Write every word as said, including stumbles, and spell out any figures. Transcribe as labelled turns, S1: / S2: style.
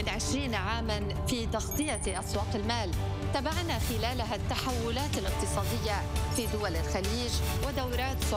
S1: من عشرين عاما في تغطية أسواق المال، تابعنا خلالها التحولات الاقتصادية في دول الخليج ودورات